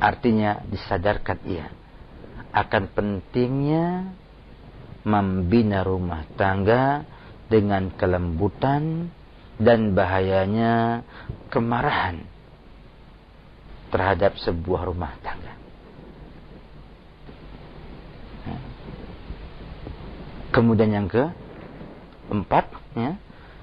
Artinya disadarkan ia akan pentingnya membina rumah tangga dengan kelembutan dan bahayanya kemarahan terhadap sebuah rumah tangga. Kemudian yang keempat, ya,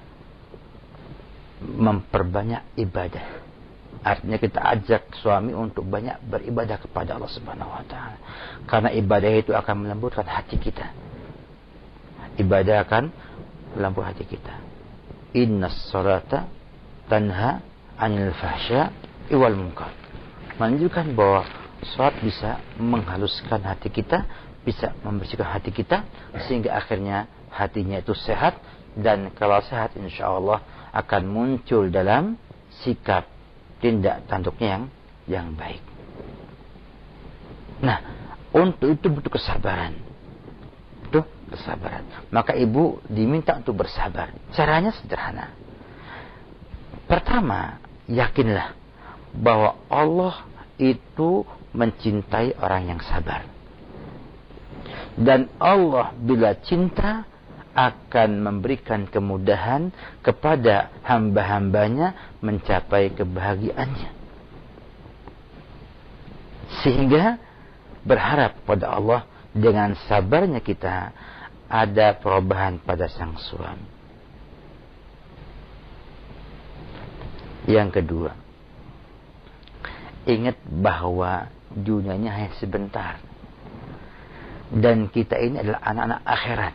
memperbanyak ibadah. Artinya kita ajak suami untuk banyak beribadah kepada Allah Subhanahu wa taala. Karena ibadah itu akan melembutkan hati kita. Ibadah akan melembutkan hati kita. Innas salata tanha 'anil fahsya'i wal munkar. Menunjukkan bahwa salat bisa menghaluskan hati kita, bisa membersihkan hati kita, sehingga akhirnya hatinya itu sehat. Dan kalau sehat, insya Allah akan muncul dalam sikap tindak tanduknya yang baik. Nah, untuk itu butuh kesabaran. Butuh kesabaran. Maka ibu diminta untuk bersabar. Caranya sederhana. Pertama, yakinlah bahwa Allah itu mencintai orang yang sabar. Dan Allah bila cinta akan memberikan kemudahan kepada hamba-hambanya mencapai kebahagiaannya. Sehingga berharap pada Allah dengan sabarnya kita ada perubahan pada sang suami. Yang kedua, ingat bahwa dunianya hanya sebentar. Dan kita ini adalah anak-anak akhirat.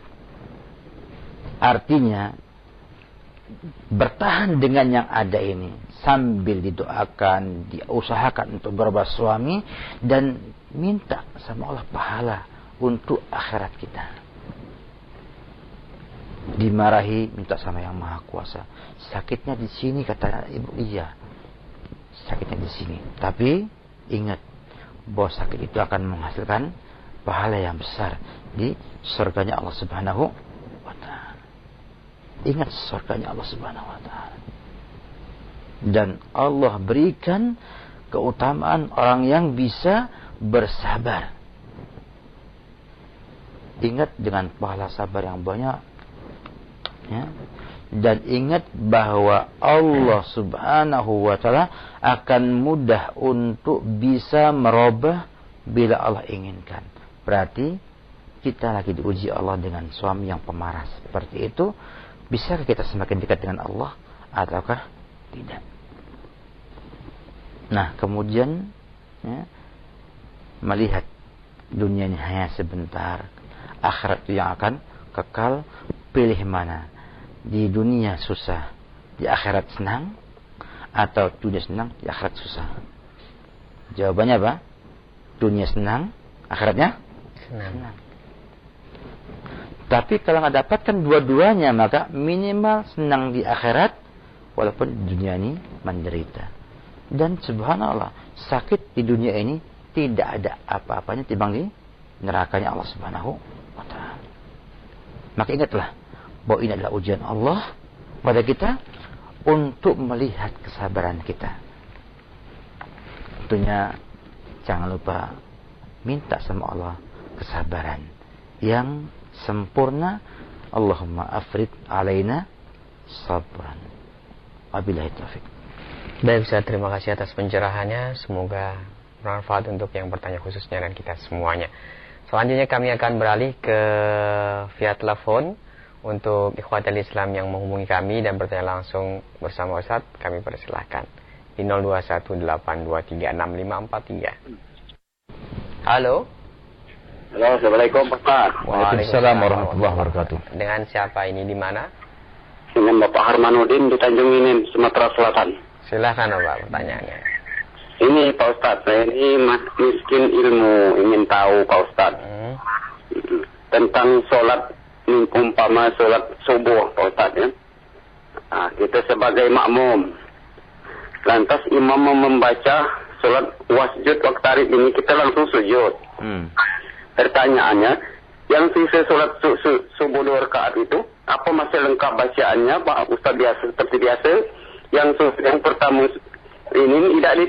Artinya bertahan dengan yang ada ini sambil didoakan, diusahakan untuk berubah suami dan minta sama Allah pahala untuk akhirat kita. Dimarahi, minta sama yang Maha Kuasa. Sakitnya di sini, kata ibu, iya, sakitnya di sini. Tapi ingat bahwa sakit itu akan menghasilkan pahala yang besar di surganya Allah Subhanahu wa ta'ala. Ingat surganya Allah Subhanahu wa ta'ala. Dan Allah berikan keutamaan orang yang bisa bersabar. Ingat dengan pahala sabar yang banyak, ya. Dan ingat bahwa Allah Subhanahu wa ta'ala akan mudah untuk bisa merubah bila Allah inginkan. Berarti kita lagi diuji Allah dengan suami yang pemarah seperti itu. Bisakah kita semakin dekat dengan Allah ataukah tidak? Nah, kemudian, ya, melihat dunia ini hanya sebentar, akhirat itu yang akan kekal. Pilih mana? Di dunia susah, di akhirat senang, atau dunia senang, di akhirat susah? Jawabannya apa? Dunia senang, akhiratnya senang. Tapi kalau nggak dapatkan dua-duanya, maka minimal senang di akhirat, walaupun di dunia ini menderita. Dan subhanallah, sakit di dunia ini tidak ada apa-apanya timbang di nerakanya Allah Subhanahu wa ta'ala. Maka ingatlah bahwa ini adalah ujian Allah pada kita untuk melihat kesabaran kita. Tentunya jangan lupa minta sama Allah kesabaran yang sempurna. Allahumma afrid alaina sabran. Wabillahi taufik. Baik Ustaz, terima kasih atas pencerahannya. Semoga bermanfaat untuk yang bertanya khususnya dan kita semuanya. Selanjutnya kami akan beralih ke via telepon. Untuk ikhwatul Islam yang menghubungi kami dan bertanya langsung bersama Ustaz, kami persilahkan di 0218236543. Halo. Halo, assalamualaikum Pak Ustaz. Waalaikumsalam warahmatullahi wabarakatuh. Dengan siapa ini, di mana? Dengan Bapak Harmanuddin di Tanjung Inin, Sumatera Selatan. Silakan Bapak, pertanyaannya. Ini Pak Ustaz, saya ini miskin ilmu, ingin tahu Pak Ustaz tentang sholat, umpama sholat subuh Pak Ustaz, ya. Nah, kita sebagai makmum, lantas imam membaca sholat wasjud waktu tarik ini, kita langsung sujud. Pertanyaannya, yang sisa sholat subuh 2 rakaat itu, apa masih lengkap bacaannya Pak Ustaz, biasa seperti biasa? Yang pertama ini tidak